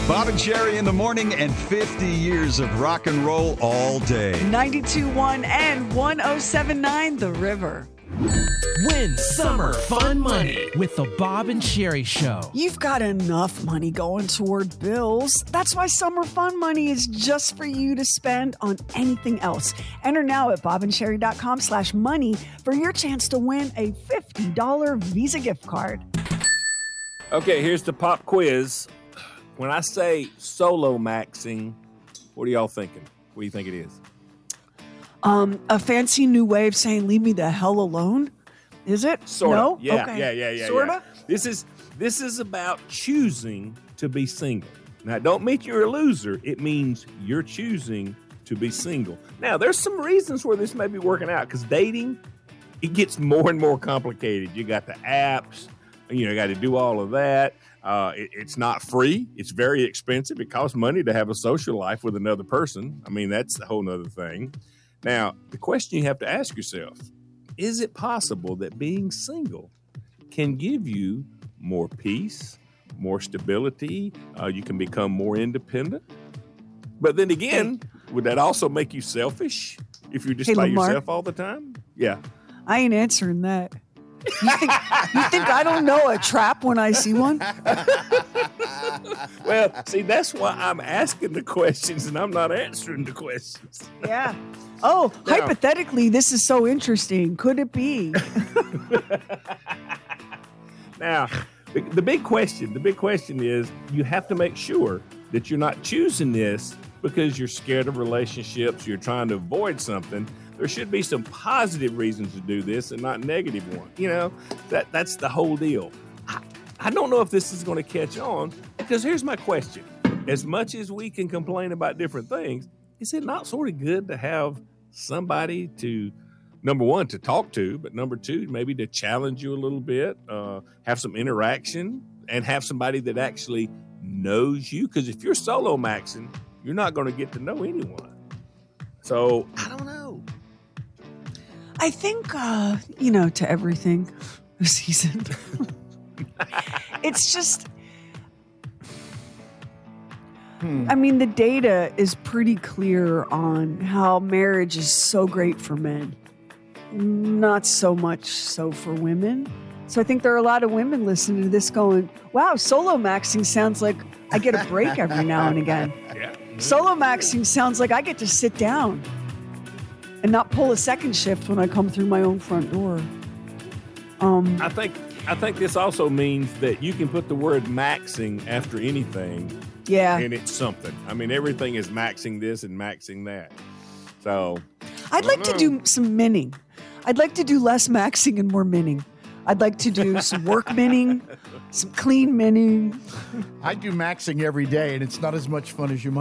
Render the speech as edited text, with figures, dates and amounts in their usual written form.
Bob and Sherry in the morning and 50 years of rock and roll all day. 92.1 and 107.9 The River. Win summer fun money with the Bob and Sherry Show. You've got enough money going toward bills. That's why Summer Fun Money is just for you to spend on anything else. Enter now at bobandsherry.com/money for your chance to win a $50 Visa gift card. Okay, here's the pop quiz. When I say solo maxing, what are y'all thinking? What do you think it is? A fancy new way of saying leave me the hell alone? Is it? Sort no? of. Yeah, okay. yeah. Sort of? This is about choosing to be single. Now, it don't mean you're a loser. It means you're choosing to be single. Now, there's some reasons where this may be working out because dating, it gets more and more complicated. You got the apps, you got to do all of that. It's not free. It's very expensive. It costs money to have a social life with another person. I mean, that's a whole nother thing. Now, the question you have to ask yourself, is it possible that being single can give you more peace, more stability? You can become more independent. But then again, would that also make you selfish if you're just by Lamar, yourself all the time? Yeah. I ain't answering that. You think I don't know a trap when I see one? Well, see, that's why I'm asking the questions and I'm not answering the questions. Yeah. Oh, Now, hypothetically, this is so interesting. Could it be? Now, the big question is you have to make sure that you're not choosing this because you're scared of relationships, you're trying to avoid something. There should be some positive reasons to do this and not negative ones. That's the whole deal. I don't know if this is going to catch on because here's my question. As much as we can complain about different things, is it not sort of good to have somebody to, number one, to talk to, but number two, maybe to challenge you a little bit, have some interaction, and have somebody that actually knows you? Because if you're solo maxing, you're not going to get to know anyone. So, I don't know. I think, to everything this season. It's just, I mean, the data is pretty clear on how marriage is so great for men, not so much so for women. So I think there are a lot of women listening to this going, wow, solo maxing sounds like I get a break every now and again. Yeah. Solo maxing sounds like I get to sit down and not pull a second shift when I come through my own front door. I think this also means that you can put the word maxing after anything. Yeah. And it's something. I mean, everything is maxing this and maxing that. So I'd like to do some minning. I'd like to do less maxing and more minning. I'd like to do some work minning, some clean minning. I do maxing every day, and it's not as much fun as you might.